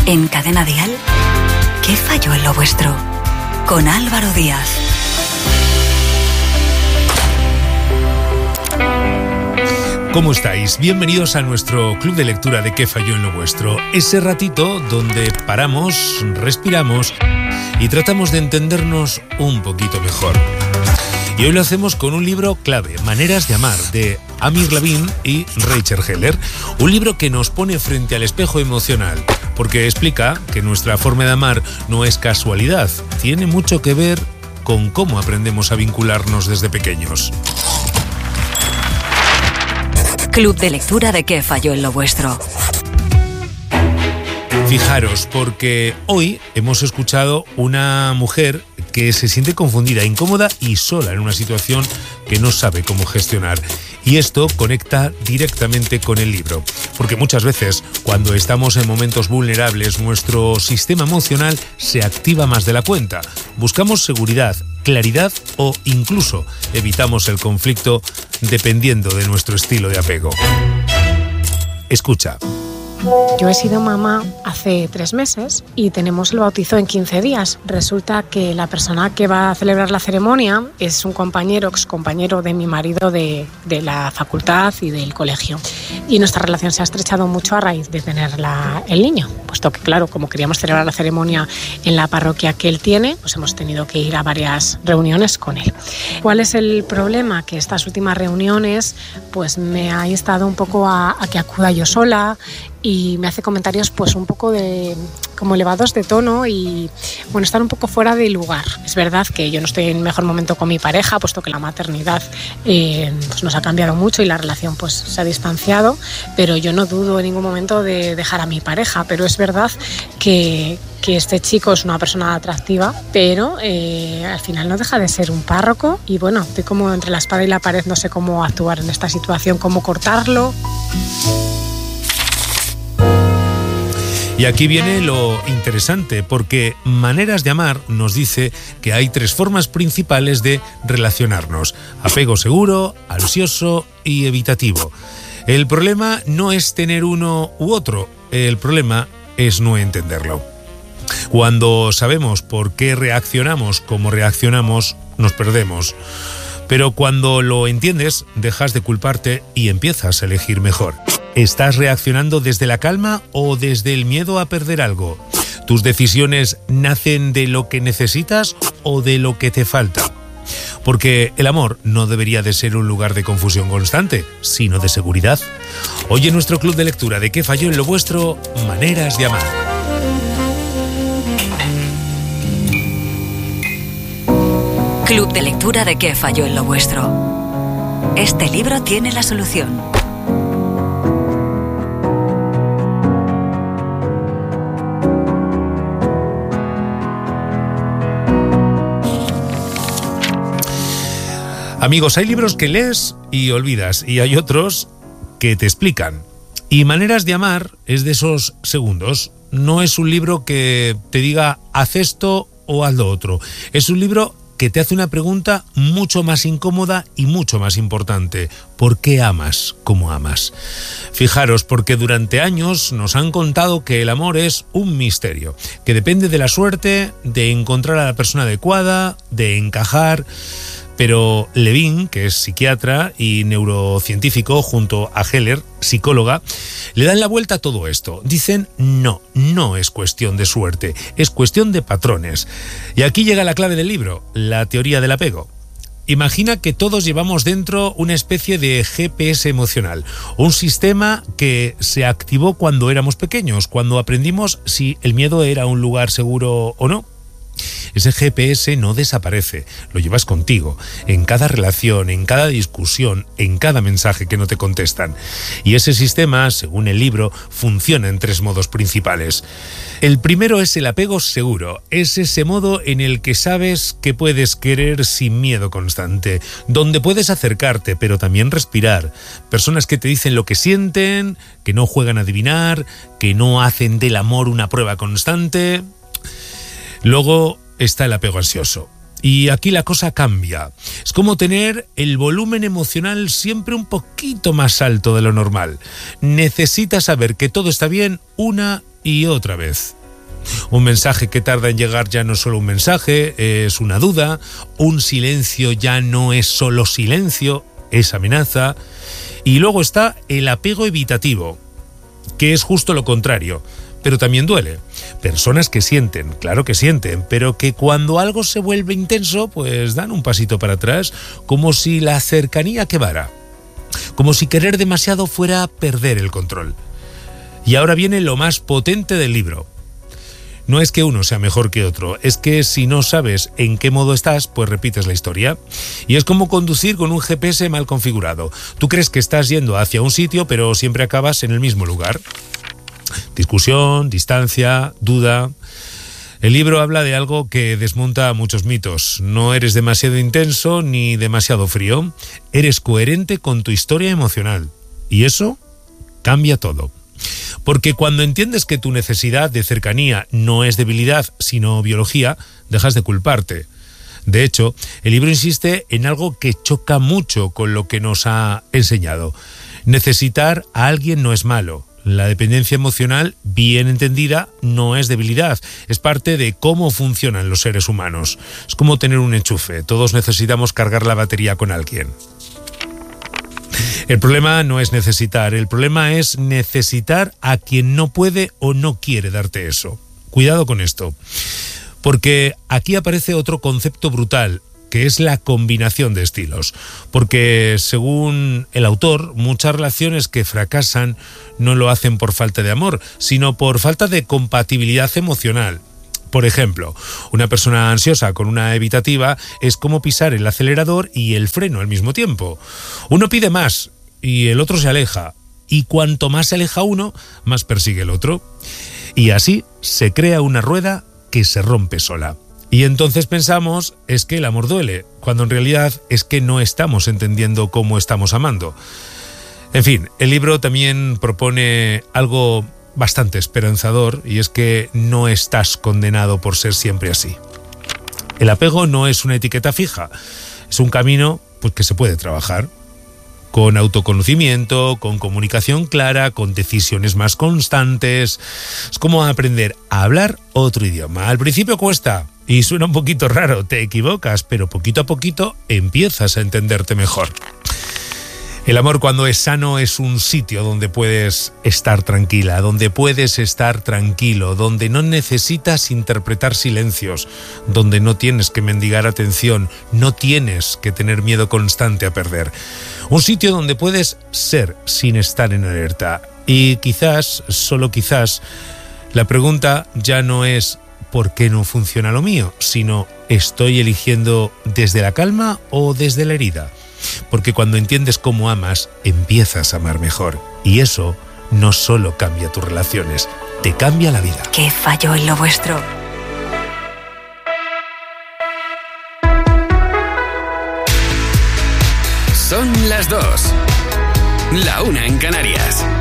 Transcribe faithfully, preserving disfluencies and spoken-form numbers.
En Cadena Dial, ¿qué falló en lo vuestro? Con Álvaro Díaz. ¿Cómo estáis? Bienvenidos a nuestro club de lectura de ¿Qué falló en lo vuestro? Ese ratito donde paramos, respiramos y tratamos de entendernos un poquito mejor. Y hoy lo hacemos con un libro clave, Maneras de amar, de Amir Lavin y Rachel Heller. Un libro que nos pone frente al espejo emocional, porque explica que nuestra forma de amar no es casualidad, tiene mucho que ver con cómo aprendemos a vincularnos desde pequeños. Club de lectura de ¿Qué falló en lo vuestro? Fijaros, porque hoy hemos escuchado una mujer que se siente confundida, incómoda y sola en una situación que no sabe cómo gestionar. Y esto conecta directamente con el libro, porque muchas veces cuando estamos en momentos vulnerables nuestro sistema emocional se activa más de la cuenta. Buscamos seguridad, claridad o incluso evitamos el conflicto dependiendo de nuestro estilo de apego. Escucha. Yo he sido mamá hace tres meses y tenemos el bautizo en quince días. Resulta que la persona que va a celebrar la ceremonia es un compañero, excompañero de mi marido de, de la facultad y del colegio. Y nuestra relación se ha estrechado mucho a raíz de tener la, el niño, puesto que, claro, como queríamos celebrar la ceremonia en la parroquia que él tiene, pues hemos tenido que ir a varias reuniones con él. ¿Cuál es el problema? Que estas últimas reuniones pues me ha instado un poco a, a que acuda yo sola, y me hace comentarios pues un poco de como elevados de tono y bueno, están un poco fuera de lugar. Es verdad que yo no estoy en mejor momento con mi pareja, puesto que la maternidad eh, pues nos ha cambiado mucho y la relación pues se ha distanciado, pero yo no dudo en ningún momento de dejar a mi pareja, pero es verdad que que este chico es una persona atractiva, pero eh, al final no deja de ser un párroco y bueno, estoy como entre la espada y la pared, no sé cómo actuar en esta situación, cómo cortarlo. Y aquí viene lo interesante, porque Maneras de amar nos dice que hay tres formas principales de relacionarnos: apego seguro, ansioso y evitativo. El problema no es tener uno u otro, el problema es no entenderlo. Cuando sabemos por qué reaccionamos como reaccionamos, nos perdemos. Pero cuando lo entiendes, dejas de culparte y empiezas a elegir mejor. ¿Estás reaccionando desde la calma o desde el miedo a perder algo? ¿Tus decisiones nacen de lo que necesitas o de lo que te falta? Porque el amor no debería de ser un lugar de confusión constante, sino de seguridad. Hoy en nuestro club de lectura de ¿Qué falló en lo vuestro? Maneras de amar. Club de lectura de ¿Qué falló en lo vuestro? Este libro tiene la solución. Amigos, hay libros que lees y olvidas y hay otros que te explican. Y Maneras de amar es de esos segundos. No es un libro que te diga haz esto o haz lo otro. Es un libro que te hace una pregunta mucho más incómoda y mucho más importante. ¿Por qué amas como amas? Fijaros, porque durante años nos han contado que el amor es un misterio, que depende de la suerte, de encontrar a la persona adecuada, de encajar. Pero Levin, que es psiquiatra y neurocientífico, junto a Heller, psicóloga, le dan la vuelta a todo esto. Dicen, no, no es cuestión de suerte, es cuestión de patrones. Y aquí llega la clave del libro, la teoría del apego. Imagina que todos llevamos dentro una especie de G P S emocional, un sistema que se activó cuando éramos pequeños, cuando aprendimos si el miedo era un lugar seguro o no. Ese G P S no desaparece, lo llevas contigo, en cada relación, en cada discusión, en cada mensaje que no te contestan. Y ese sistema, según el libro, funciona en tres modos principales. El primero es el apego seguro, es ese modo en el que sabes que puedes querer sin miedo constante, donde puedes acercarte, pero también respirar. Personas que te dicen lo que sienten, que no juegan a adivinar, que no hacen del amor una prueba constante. Luego está el apego ansioso. Y aquí la cosa cambia. Es como tener el volumen emocional siempre un poquito más alto de lo normal. Necesitas saber que todo está bien una y otra vez. Un mensaje que tarda en llegar ya no es solo un mensaje, es una duda. Un silencio ya no es solo silencio, es amenaza. Y luego está el apego evitativo, que es justo lo contrario, pero también duele. Personas que sienten, claro que sienten, pero que cuando algo se vuelve intenso, pues dan un pasito para atrás, como si la cercanía quemara, como si querer demasiado fuera perder el control. Y ahora viene lo más potente del libro. No es que uno sea mejor que otro, es que si no sabes en qué modo estás, pues repites la historia. Y es como conducir con un G P S mal configurado. Tú crees que estás yendo hacia un sitio, pero siempre acabas en el mismo lugar. Discusión, distancia, duda. El libro habla de algo que desmonta muchos mitos. No eres demasiado intenso ni demasiado frío. Eres coherente con tu historia emocional. Y eso cambia todo. Porque cuando entiendes que tu necesidad de cercanía no es debilidad, sino biología, dejas de culparte. De hecho, el libro insiste en algo que choca mucho con lo que nos ha enseñado. Necesitar a alguien no es malo. La dependencia emocional, bien entendida, no es debilidad. Es parte de cómo funcionan los seres humanos. Es como tener un enchufe. Todos necesitamos cargar la batería con alguien. El problema no es necesitar, el problema es necesitar a quien no puede o no quiere darte eso. Cuidado con esto, porque aquí aparece otro concepto brutal, que es la combinación de estilos. Porque según el autor, muchas relaciones que fracasan no lo hacen por falta de amor, sino por falta de compatibilidad emocional. Por ejemplo, una persona ansiosa con una evitativa es como pisar el acelerador y el freno al mismo tiempo. Uno pide más y el otro se aleja, y cuanto más se aleja uno, más persigue el otro. Y así se crea una rueda que se rompe sola. Y entonces pensamos, es que el amor duele, cuando en realidad es que no estamos entendiendo cómo estamos amando. En fin, el libro también propone algo bastante esperanzador, y es que no estás condenado por ser siempre así. El apego no es una etiqueta fija, es un camino pues, que se puede trabajar con autoconocimiento, con comunicación clara, con decisiones más constantes. Es como aprender a hablar otro idioma. Al principio cuesta y suena un poquito raro, te equivocas, pero poquito a poquito empiezas a entenderte mejor. El amor, cuando es sano, es un sitio donde puedes estar tranquila, donde puedes estar tranquilo, donde no necesitas interpretar silencios, donde no tienes que mendigar atención, no tienes que tener miedo constante a perder. Un sitio donde puedes ser sin estar en alerta. Y quizás, solo quizás, la pregunta ya no es ¿por qué no funciona lo mío?, sino ¿estoy eligiendo desde la calma o desde la herida? Porque cuando entiendes cómo amas, empiezas a amar mejor. Y eso no solo cambia tus relaciones, te cambia la vida. ¿Qué falló en lo vuestro? Son las dos. La una en Canarias.